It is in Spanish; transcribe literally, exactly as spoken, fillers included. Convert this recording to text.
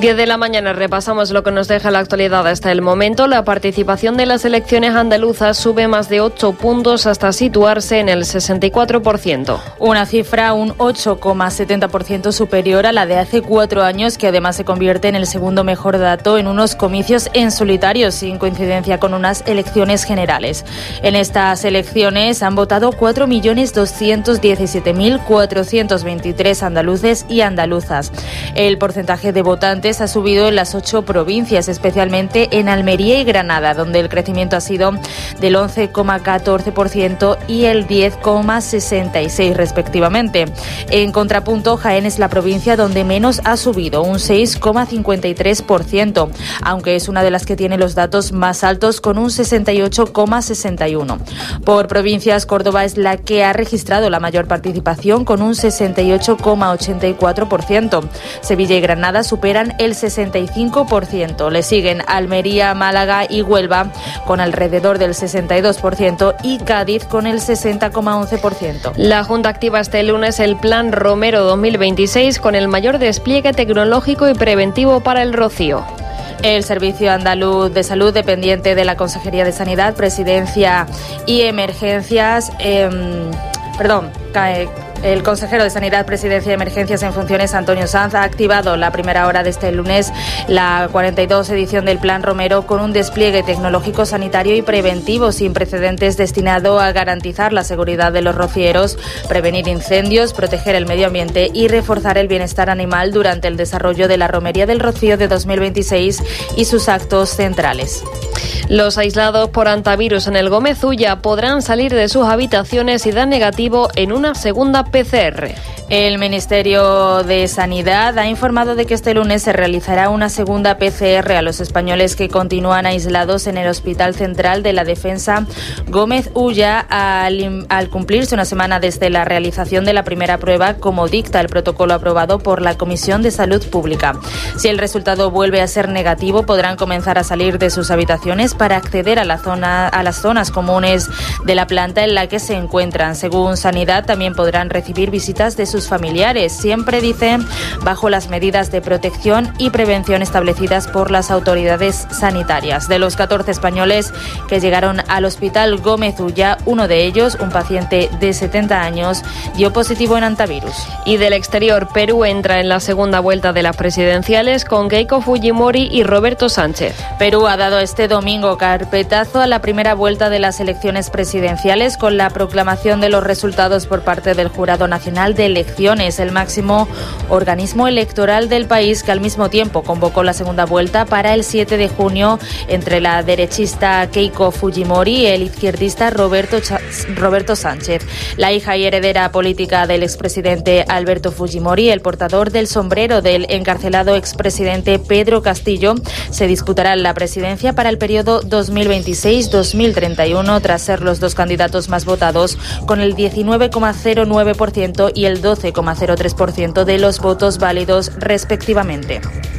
diez de la mañana repasamos lo que nos deja la actualidad hasta el momento. La participación de las elecciones andaluzas sube más de ocho puntos hasta situarse en el sesenta y cuatro por ciento. Una cifra un ocho coma setenta por ciento superior a la de hace cuatro años, que además se convierte en el segundo mejor dato en unos comicios en solitario, sin coincidencia con unas elecciones generales. En estas elecciones han votado cuatro millones doscientos diecisiete mil cuatrocientos veintitrés andaluces y andaluzas. El porcentaje de votantes ha subido en las ocho provincias, especialmente en Almería y Granada, donde el crecimiento ha sido del once coma catorce por ciento y el diez coma sesenta y seis por ciento respectivamente. En contrapunto, Jaén es la provincia donde menos ha subido, un seis coma cincuenta y tres por ciento, aunque es una de las que tiene los datos más altos, con un sesenta y ocho coma sesenta y uno por ciento. Por provincias, Córdoba es la que ha registrado la mayor participación, con un sesenta y ocho coma ochenta y cuatro por ciento. Sevilla y Granada superan el sesenta y cinco por ciento. Le siguen Almería, Málaga y Huelva con alrededor del sesenta y dos por ciento y Cádiz con el sesenta coma once por ciento. La Junta activa este lunes el Plan Romero dos mil veintiséis con el mayor despliegue tecnológico y preventivo para el Rocío. El Servicio Andaluz de Salud, dependiente de la Consejería de Sanidad, Presidencia y Emergencias, eh, perdón, cae. El consejero de Sanidad, Presidencia y Emergencias en funciones, Antonio Sanz, ha activado la primera hora de este lunes la cuarenta y dos edición del Plan Romero, con un despliegue tecnológico, sanitario y preventivo sin precedentes destinado a garantizar la seguridad de los rocieros, prevenir incendios, proteger el medio ambiente y reforzar el bienestar animal durante el desarrollo de la Romería del Rocío de dos mil veintiséis y sus actos centrales. Los aislados por antivirus en el Gómez Ulla podrán salir de sus habitaciones y dar negativo en una segunda P C R. El Ministerio de Sanidad ha informado de que este lunes se realizará una segunda P C R a los españoles que continúan aislados en el Hospital Central de la Defensa Gómez Ulla al, al cumplirse una semana desde la realización de la primera prueba, como dicta el protocolo aprobado por la Comisión de Salud Pública. Si el resultado vuelve a ser negativo, podrán comenzar a salir de sus habitaciones para acceder a la zona, a las zonas comunes de la planta en la que se encuentran. Según Sanidad, también podrán recibir visitas de sus sus familiares, siempre, dicen, bajo las medidas de protección y prevención establecidas por las autoridades sanitarias. De los catorce españoles que llegaron al Hospital Gómez Ulla, uno de ellos, un paciente de setenta años, dio positivo en antivirus. Y del exterior, Perú entra en la segunda vuelta de las presidenciales con Keiko Fujimori y Roberto Sánchez. Perú ha dado este domingo carpetazo a la primera vuelta de las elecciones presidenciales con la proclamación de los resultados por parte del Jurado Nacional de Elecciones, el máximo organismo electoral del país, que al mismo tiempo convocó la segunda vuelta para el siete de junio entre la derechista Keiko Fujimori y el izquierdista Roberto, Ch- Roberto Sánchez. La hija y heredera política del expresidente Alberto Fujimori, el portador del sombrero del encarcelado expresidente Pedro Castillo, se disputarán la presidencia para el periodo dos mil veintiséis dos mil treinta y uno, tras ser los dos candidatos más votados, con el diecinueve coma cero nueve por ciento y el doce coma cero tres por ciento de los votos válidos respectivamente.